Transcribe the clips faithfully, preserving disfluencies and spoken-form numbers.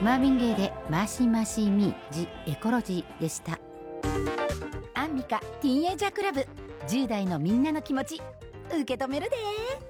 マーヴィンゲイでマーシーマーシーミージエコロジーでした。アンミカティーンエイジャークラブ、じゅう代のみんなの気持ち受け止めるで。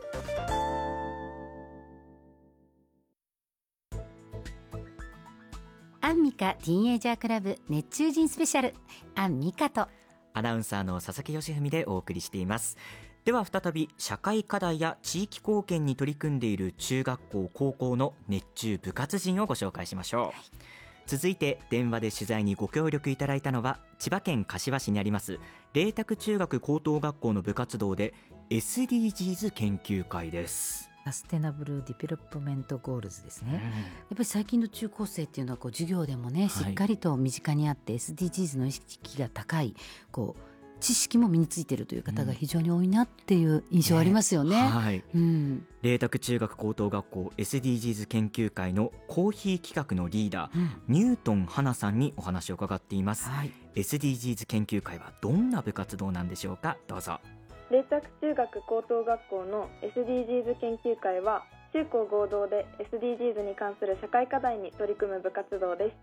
アンミカティーンエイジャークラブ熱中人スペシャル、アンミカとアナウンサーの佐々木義文でお送りしています。では再び社会課題や地域貢献に取り組んでいる中学校高校の熱中部活人をご紹介しましょう、はい、続いて電話で取材にご協力いただいたのは千葉県柏市にあります麗澤中学高等学校の部活動で エスディージーズ 研究会です。 サステナブルディベロップメントゴールズですね、うん、やっぱり最近の中高生っていうのはこう授業でもね、しっかりと身近にあって、はい、エスディージーズ の意識が高いこう知識も身についているという方が非常に多いなっていう印象ありますよね、 ね、はいうん、麗澤中学高等学校 エスディージーズ 研究会のコーヒー企画のリーダー、うん、ニュートン花さんにお話を伺っています、はい、エスディージーズ 研究会はどんな部活動なんでしょうか。どうぞ。 麗澤中学高等学校の エスディージーズ 研究会は中高合同で エスディージーズ に関する社会課題に取り組む部活動です。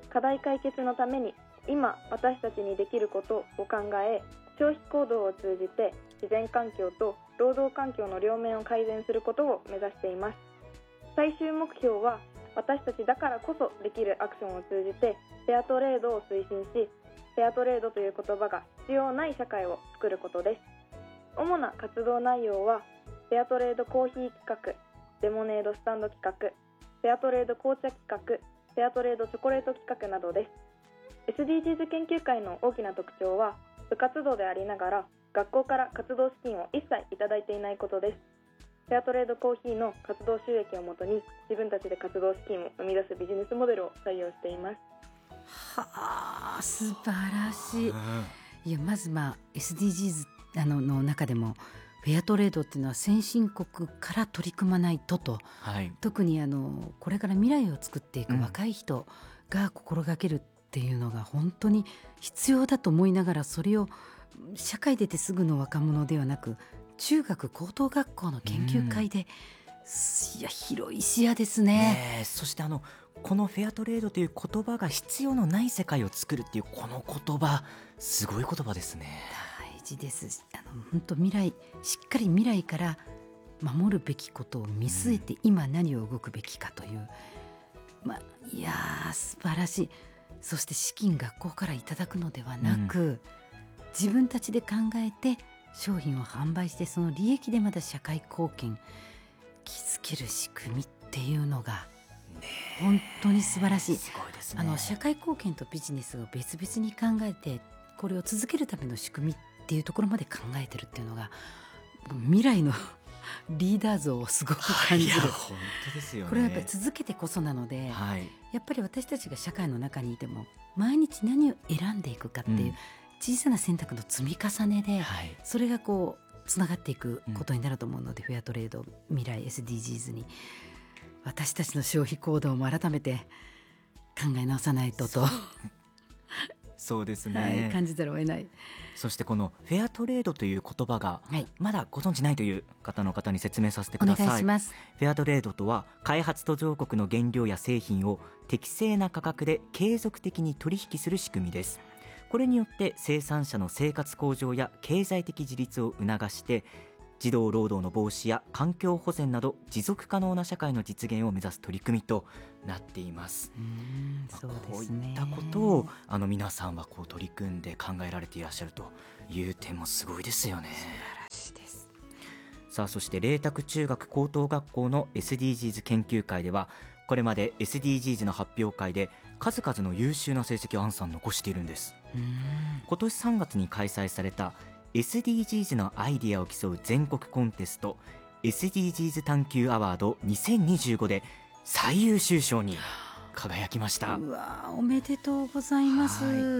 課題解決のために今私たちにできることを考え、消費行動を通じて自然環境と労働環境の両面を改善することを目指しています。最終目標は私たちだからこそできるアクションを通じてフェアトレードを推進し、フェアトレードという言葉が必要ない社会を作ることです。主な活動内容はフェアトレードコーヒー企画、レモネードスタンド企画、フェアトレード紅茶企画、フェアトレードチョコレート企画などです。 エスディージーズ 研究会の大きな特徴は部活動でありながら学校から活動資金を一切いただいていないことです。フェアトレードコーヒーの活動収益をもとに自分たちで活動資金を生み出すビジネスモデルを採用しています。 はあ、素晴らしい。いやまず、まあ、エスディージーズ あのの中でもフェアトレードっていうのは先進国から取り組まないとと、はい、特にあのこれから未来を作っていく若い人が心がけるっていうのが本当に必要だと思いながら、それを社会出てすぐの若者ではなく中学高等学校の研究会で、うん、いや広い視野です ね, ね。そしてあのこのフェアトレードという言葉が必要のない世界を作るっていうこの言葉、すごい言葉ですね。 大事です。あの本当未来、しっかり未来から守るべきことを見据えて、今何を動くべきかという、まあ、いや素晴らしい。そして資金学校からいただくのではなく、うん、自分たちで考えて商品を販売して、その利益でまた社会貢献築ける仕組みっていうのが本当に素晴らしい。 すごいですね。 あの社会貢献とビジネスを別々に考えて、これを続けるための仕組みっていうところまで考えてるっていうのが、未来のリーダー像をすごく感じる、はい、いや本当ですよね。これはやっぱり続けてこそなので、はい、やっぱり私たちが社会の中にいても毎日何を選んでいくかっていう小さな選択の積み重ねで、うん、それがこうつながっていくことになると思うので、うん、フェアトレード未来 エスディージーズ に私たちの消費行動も改めて考え直さないととそうですね、 はい、感じざるを得ない。 そしてこのフェアトレードという言葉がまだご存じないという方の方に説明させてください。 お願いします。 フェアトレードとは、開発途上国の原料や製品を適正な価格で継続的に取引する仕組みです。これによって生産者の生活向上や経済的自立を促して、児童労働の防止や環境保全など持続可能な社会の実現を目指す取り組みとなっています。 うーん、そうですね。 こういったことをあの皆さんはこう取り組んで考えられていらっしゃるという点もすごいですよね。 素晴らしいです。 さあ、そして麗澤中学高等学校の エスディージーズ 研究会では、これまで エスディージーズ の発表会で数々の優秀な成績をアンさん残しているんです。うーん、今年さんがつに開催された エスディージーズ のアイディアを競う全国コンテスト エスディージーズ 探究アワードにせんにじゅうごで最優秀賞に輝きました。 うわ、おめでとうございます。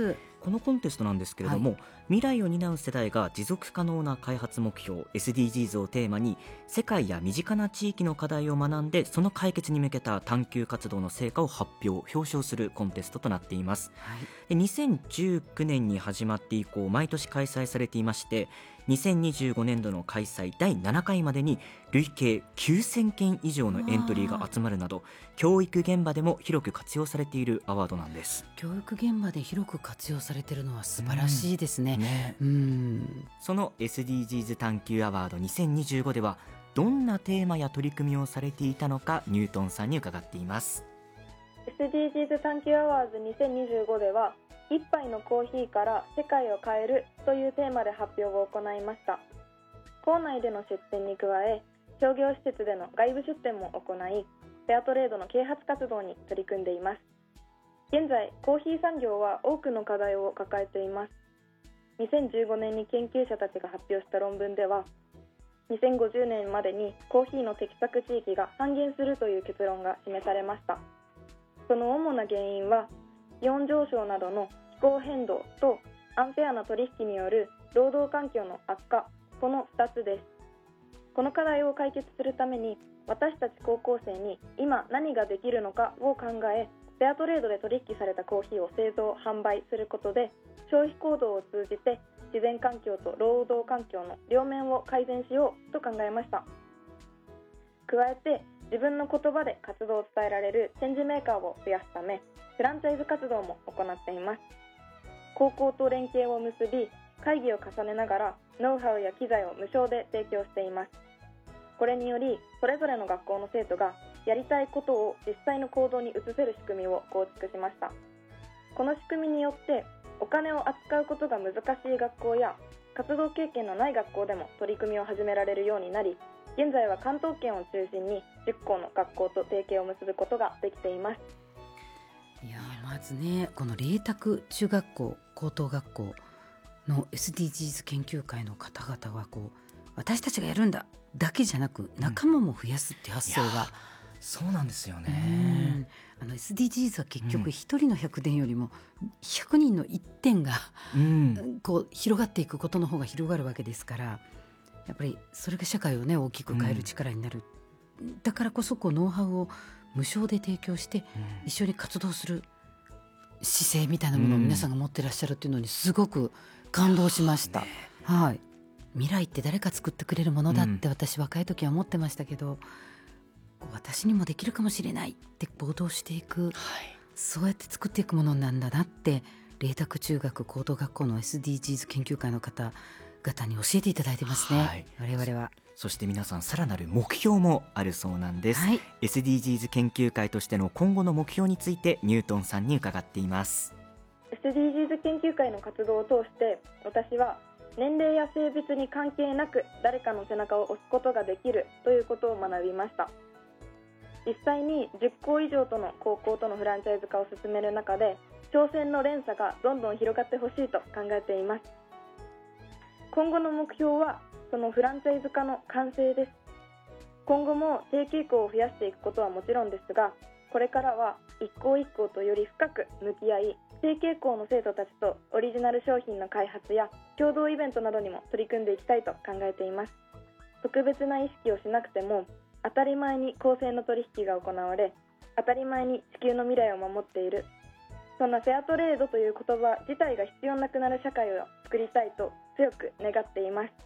このコンテストなんですけれども、はい、未来を担う世代が持続可能な開発目標 エスディージーズ をテーマに世界や身近な地域の課題を学んでその解決に向けた探究活動の成果を発表表彰するコンテストとなっています、はい、でにせんじゅうきゅうねんに始まって以降毎年開催されていましてにせんにじゅうごねんどの開催だいななかいまでに累計きゅうせんけん以上のエントリーが集まるなど教育現場でも広く活用されているアワードなんです。 教育現場で広く活用されているのは素晴らしいですね、うんね、 うんその エスディージーズ 探究アワードにせんにじゅうごではどんなテーマや取り組みをされていたのかニュートンさんに伺っています。 エスディージーズ 探究アワーズにせんにじゅうごでは一杯のコーヒーから世界を変えるというテーマで発表を行いました。校内での出展に加え商業施設での外部出展も行いフェアトレードの啓発活動に取り組んでいます。現在コーヒー産業は多くの課題を抱えています。にせんじゅうごねんに研究者たちが発表した論文ではにせんごじゅうねんまでにコーヒーの適作地域が半減するという結論が示されました。その主な原因は気温上昇などの気候変動とアンフェアな取引による労働環境の悪化、このふたつです。この課題を解決するために私たち高校生に今何ができるのかを考えフェアトレードで取引されたコーヒーを製造・販売することで消費行動を通じて自然環境と労働環境の両面を改善しようと考えました。加えて自分の言葉で活動を伝えられるチェンジメーカーを増やすためフランチャイズ活動も行っています。高校と連携を結び会議を重ねながらノウハウや機材を無償で提供しています。これによりそれぞれの学校の生徒がやりたいことを実際の行動に移せる仕組みを構築しました。この仕組みによってお金を扱うことが難しい学校や活動経験のない学校でも取り組みを始められるようになり現在は関東圏を中心にじゅっこうの学校と提携を結ぶことができています。 いやまずねこの麗澤中学校高等学校の エスディージーズ 研究会の方々はこう私たちがやるんだだけじゃなく仲間も増やすって発想が、うん、 そうなんですよね。 あの エスディージーズ は結局一人のひゃくてんよりもひゃくにんのいってんが、うん、こう広がっていくことの方が広がるわけですからやっぱりそれが社会をね大きく変える力になる、うん、だからこそこうノウハウを無償で提供して一緒に活動する姿勢みたいなものを皆さんが持ってらっしゃるっていうのにすごく感動しました、ねはい、未来って誰か作ってくれるものだって私若い時は思ってましたけど、うん、私にもできるかもしれないって行動していく、はい、そうやって作っていくものなんだなって麗澤中学高等学校の エスディージーズ 研究会の方々に教えていただいてますね、はい、我々は。 そして皆さんさらなる目標もあるそうなんです、はい、エスディージーズ 研究会としての今後の目標についてニュートンさんに伺っています。 エスディージーズ 研究会の活動を通して私は年齢や性別に関係なく誰かの背中を押すことができるということを学びました。実際にじゅっこう以上との高校とのフランチャイズ化を進める中で挑戦の連鎖がどんどん広がってほしいと考えています。今後の目標はそのフランチャイズ化の完成です。今後も提携校を増やしていくことはもちろんですがこれからは一校一校とより深く向き合い提携校の生徒たちとオリジナル商品の開発や共同イベントなどにも取り組んでいきたいと考えています。特別な意識をしなくても当たり前に公正の取引が行われ当たり前に地球の未来を守っているそんなフェアトレードという言葉自体が必要なくなる社会を作りたいと強く願っています。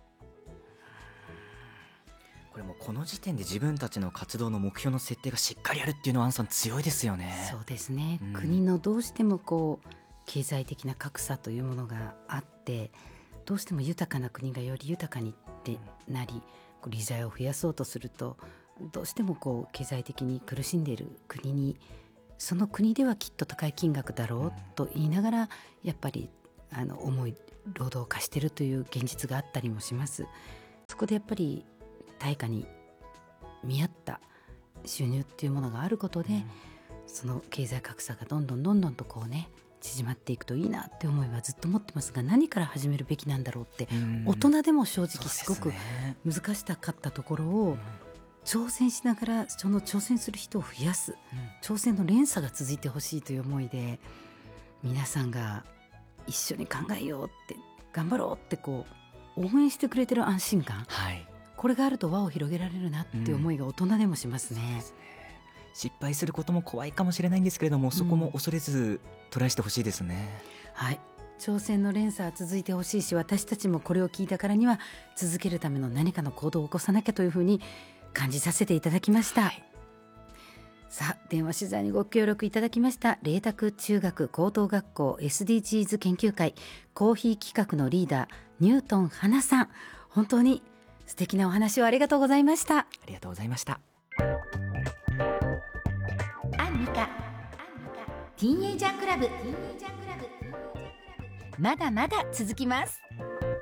これもこの時点で自分たちの活動の目標の設定がしっかりあるっていうのはアンさん強いですよね。 そうですね、うん、国のどうしてもこう経済的な格差というものがあってどうしても豊かな国がより豊かにってなり利罪を増やそうとするとどうしてもこう経済的に苦しんでいる国にその国ではきっと高い金額だろうと言いながらやっぱりあの重い労働を課しているという現実があったりもします。そこでやっぱり対価に見合った収入っていうものがあることで、うん、その経済格差がどんどんどんどんとこうね縮まっていくといいなって思いはずっと持ってますが何から始めるべきなんだろうって、うん、大人でも正直すごく難しかったところを、うん、挑戦しながらその挑戦する人を増やす、うん、挑戦の連鎖が続いてほしいという思いで皆さんが一緒に考えようって頑張ろうってこう応援してくれてる安心感、 はい、 これがあると輪を広げられるなっていう思いが大人でもしますね、うん、 失敗することも怖いかもしれないんですけれども、そこも恐れずトライしてほしいですね、 うん、はい、挑戦の連鎖は続いてほしいし、私たちもこれを聞いたからには続けるための何かの行動を起こさなきゃというふうに感じさせていただきました、はい、さあ電話取材にご協力いただきました麗澤中学高等学校 エスディージーズ 研究会コーヒー企画のリーダーニュートン花さん、本当に素敵なお話をありがとうございました。 ありがとうございました。 アンミカティーンエイジャークラブ、まだまだ続きます。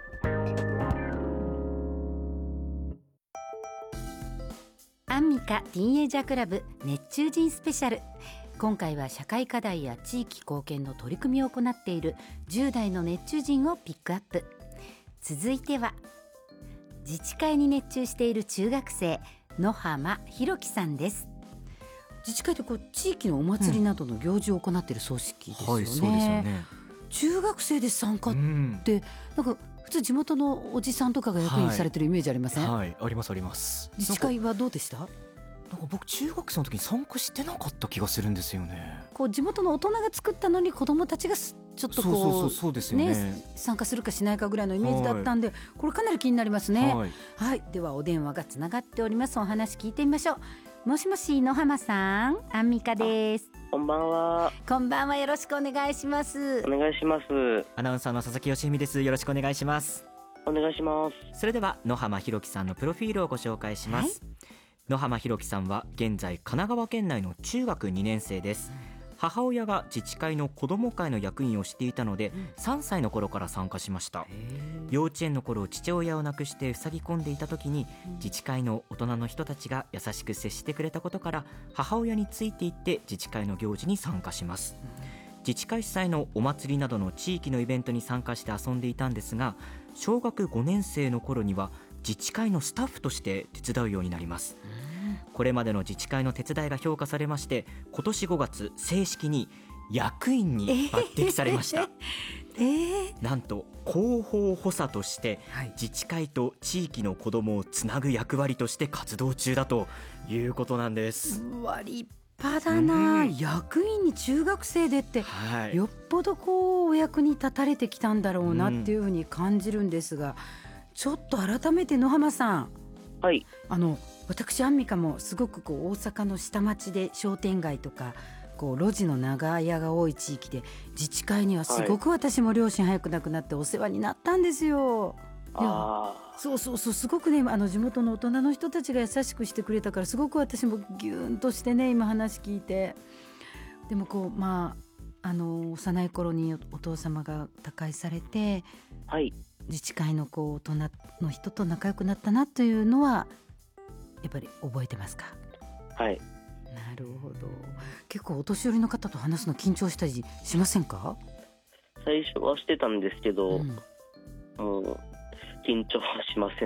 アンミカティーンエイジャークラブ熱中人スペシャル、今回は社会課題や地域貢献の取り組みを行っているじゅう代の熱中人をピックアップ。続いては自治会に熱中している中学生野浜ひろきさんです。自治会でこう地域のお祭りなどの行事を行っている組織ですよね、うんはい、そうですよね。中学生で参加って、うん、なんか普通地元のおじさんとかが役員されてるイメージありません？ はい、はい、ありますあります。 自治会はどうでした？ なんか僕中学生の時に参加してなかった気がするんですよね。 こう地元の大人が作ったのに子どもたちがちょっとこうね参加するかしないかぐらいのイメージだったんで、はい、これかなり気になりますね、はいはい、ではお電話がつながっております。お話聞いてみましょう。もしもし野浜さん、アンミカです。 こんばんは。 こんばんは、よろしくお願いします。 お願いします。 アナウンサーの佐々木芳文です。よろしくお願いします。 お願いします。 それでは野浜ひろきさんのプロフィールをご紹介します、はい、野浜ひろきさんは現在神奈川県内の中学にねん生です。母親が自治会の子ども会の役員をしていたので、うん、さんさいの頃から参加しました。幼稚園の頃父親を亡くして塞ぎ込んでいた時に、うん、自治会の大人の人たちが優しく接してくれたことから母親についていって自治会の行事に参加します、うん、自治会主催のお祭りなどの地域のイベントに参加して遊んでいたんですが、小学ごねん生の頃には自治会のスタッフとして手伝うようになります、うん、これまでの自治会の手伝いが評価されまして、今年ごがつ正式に役員に抜擢されました、えーえー、なんと広報補佐として自治会と地域の子どもをつなぐ役割として活動中だということなんです。 うわ、立派だな、うん、役員に中学生でって、はい、よっぽどこうお役に立たれてきたんだろうなっていうふうに感じるんですが、うん、ちょっと改めて野浜さん、 はい、 あの私アンミカもすごくこう大阪の下町で商店街とかこう路地の長屋が多い地域で自治会にはすごく私も両親早く亡くなってお世話になったんですよ。あ、そうそうそう、すごくね、あの地元の大人の人たちが優しくしてくれたから、すごく私もギュンとしてね、今話聞いて。でもこう、まあ、あの幼い頃にお父様が他界されて、 はい、 自治会のこう大人の人と仲良くなったなというのはやっぱり覚えてますか？ はい。 なるほど。結構お年寄りの方と話すの緊張したりしませんか？ 最初はしてたんですけど、うん、もう緊張はしませ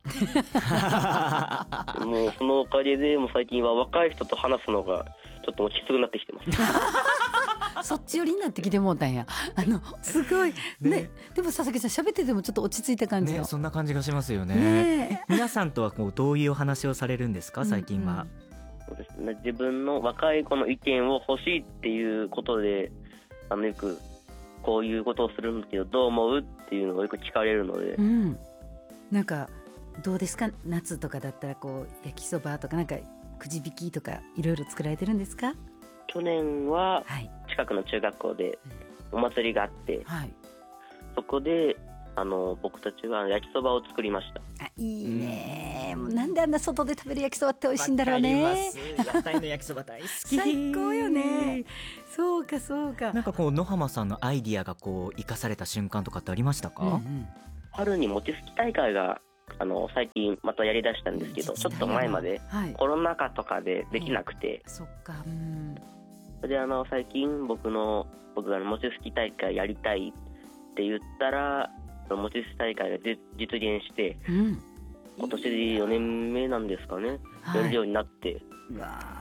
んもうそのおかげでもう最近は若い人と話すのがちょっともうきつくなってきてますそっち寄りになってきてもうたんや。あのすごい、ねね、でも佐々木さん喋っててもちょっと落ち着いた感じの、 ね、そんな感じがしますよ ね, ね皆さんとはこうどういうお話をされるんですか最近は？ うんうん、そうですね、自分の若い子の意見を欲しいっていうことで、あのよくこういうことをするんだけどどう思うっていうのをよく聞かれるので、うん、 なんかどうですか、夏とかだったらこう焼きそばとかなんかくじ引きとかいろいろ作られてるんですか？ 去年は近くの中学校でお祭りがあって、はい、そこであの僕たちは焼きそばを作りました。 あ、いいね、うん、なんであんな外で食べる焼きそばって美味しいんだろうね。 わかります、屋台の焼きそば大好き最高よね。そうかそうか。 なんかこう野浜さんのアイディアがこう生かされた瞬間とかってありましたか？うんうん、 春に餅つき大会があの最近またやりだしたんですけど、ちょっと前までコロナ禍とかでできなくて、はい、 そっか、うん、 それであの最近僕の僕が餅つき大会やりたいって言ったら餅つき大会が実現して、うん、今年でよねんめなんですかね、はい、やるようになって。 うわ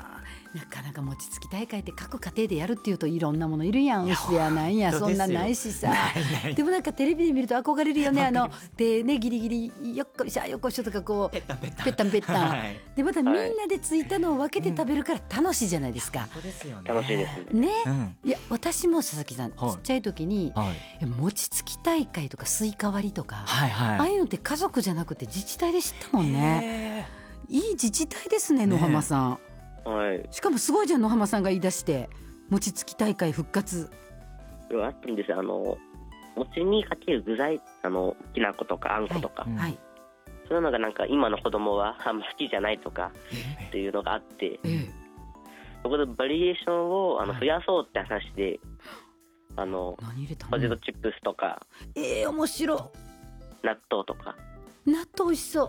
なかなか餅つき大会って各家庭でやるっていうといろんなものいるやん。牛やなんやそんなないしさ。でもなんかテレビで見ると憧れるよね。あのでねギリギリよっこいしょよっこいしょとかこうペッタンペッタンペッタンペッタン、はい、でまたみんなでついたのを分けて食べるから楽しいじゃないですか。 そうですよね。 楽しいですね。 ね、うん、いや私も佐々木さん、はい、ちっちゃい時に、はい、餅つき大会とかスイカ割りとか、はいはい、ああいうのって家族じゃなくて自治体で知ったもんね。いい自治体ですね野浜さん、 はい、 しかもすごいじゃん野浜さんが言い出して餅つき大会復活。 あったんですよ。あの餅にかける具材、あのきな粉とかあんことか、はいはい、そういうのがなんか今の子供はあんま好きじゃないとかっていうのがあって、えー、そこでバリエーションをあの増やそうって話で、はい、あのポテトチップスとか、 えー、面白納豆とか納豆美味しそう、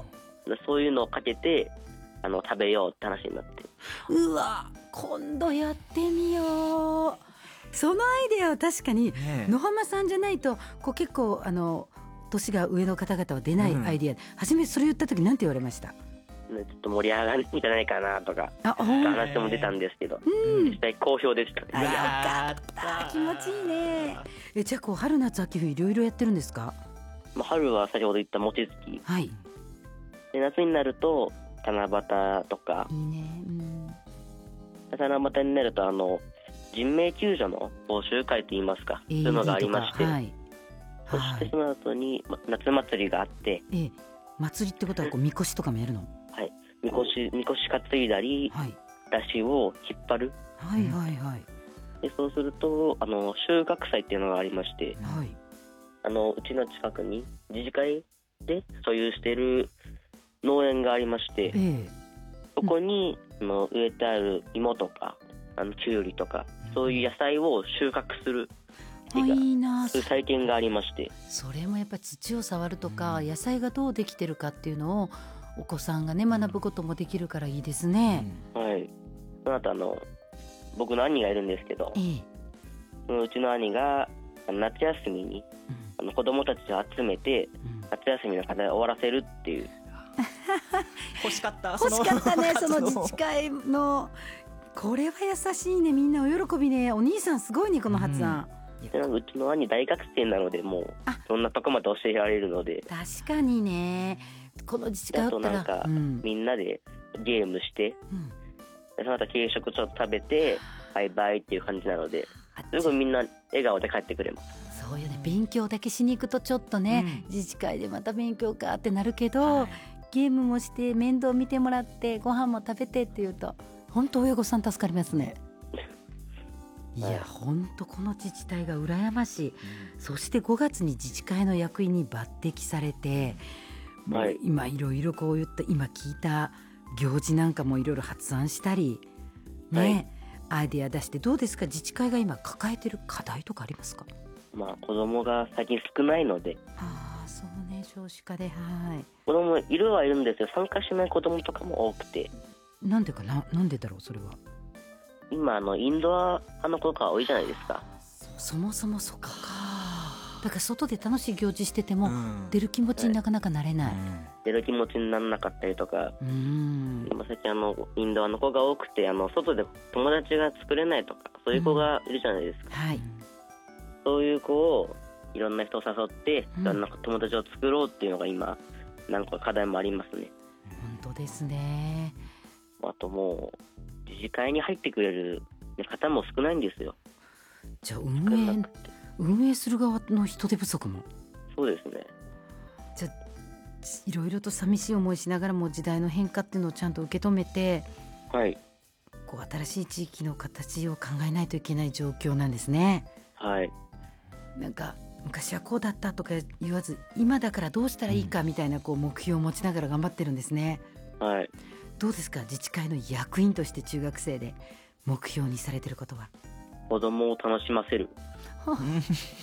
そういうのをかけてあの食べようって話になって、 うわ今度やってみよう。そのアイデアは確かに野浜さんじゃないとこう結構あの年が上の方々は出ないアイデア、うん、初めそれ言った時なんて言われました？ ちょっと盛り上がるんじゃないかなとか話も出たんですけど、うん、実際好評でしたね。 あよかった気持ちいいね。えじゃあこう春夏秋冬いろいろやってるんですか？ まあ、春は先ほど言った餅つき、はい、で夏になると七夕とかいいね、うん、七夕になるとあの人命救助の講習会といいますか、そういうのがありまして、はい、そしてその後に夏祭りがあって、 えー、祭りってことはこうみこしとかもやるの？ はい、みこしみこし担いだり、はい、出汁を引っ張る、 はいはいはい、 でそうするとあの収穫祭っていうのがありまして、はい、あのうちの近くに自治会で所有している農園がありまして、えー、そこに、うん、あの植えてある芋とかあのきゅうりとかそういう野菜を収穫するいいな、 そういう体験がありまして、 それもやっぱり土を触るとか、うん、野菜がどうできてるかっていうのをお子さんがね学ぶこともできるからいいですね、 うん、はい。その後あの僕の兄がいるんですけど、ええ、うちの兄が夏休みに、うん、あの子供たちを集めて、うん、夏休みの課題を終わらせるっていう欲しかった欲しかったねその自治会のこれは優しいね。みんなお喜びね。お兄さんすごいねこの発案、 うん、うちの兄大学生なのでもうそんなとこまで教えられるので。 確かにねこの自治会だったらあとなんか、うん、みんなでゲームして、うん、その後軽食ちょっと食べてバイバイっていう感じなのですごいみんな笑顔で帰ってくれます。 そうよね。勉強だけしに行くとちょっとね、うん、自治会でまた勉強かってなるけど、はい、ゲームもして面倒見てもらってご飯も食べてっていうと本当親御さん助かりますね。いや本当この自治体が羨ましい、うん、そしてごがつに自治会の役員に抜擢されて、もう今いろいろこう言った今聞いた行事なんかもいろいろ発案したり、ねはい、アイデア出してどうですか？自治会が今抱えてる課題とかありますか？ まあ子供が最近少ないので、 ああそうね少子化で、はい子供いるはいるんですよ。参加しない子供とかも多くて。 なんでかな、なんでだろうそれは。 今あのインドア派の子が多いじゃないですか。 そ, そもそもそこか。だから外で楽しい行事してても、うん、出る気持ちになかなかなれない、はい、 出る気持ちにならなかったりとか、うん今最近あのインドアの子が多くてあの外で友達が作れないとかそういう子がいるじゃないですか、うんはい、そういう子をいろんな人を誘っていろんな友達を作ろうっていうのが今なんか課題もありますね。 本当ですね。 あともう自治会に入ってくれる方も少ないんですよ。 じゃあ運営運営する側の人手不足も。 そうですね。 じゃあいろいろと寂しい思いしながらも時代の変化っていうのをちゃんと受け止めて、 はい、 こう新しい地域の形を考えないといけない状況なんですね。 はい。 なんか昔はこうだったとか言わず今だからどうしたらいいかみたいなこう目標を持ちながら頑張ってるんですね。 はい。 どうですか自治会の役員として中学生で目標にされてることは？ 子供を楽しませる。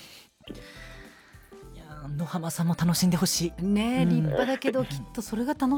いや野浜さんも楽しんでほしいねえ、立派だけどきっとそれが楽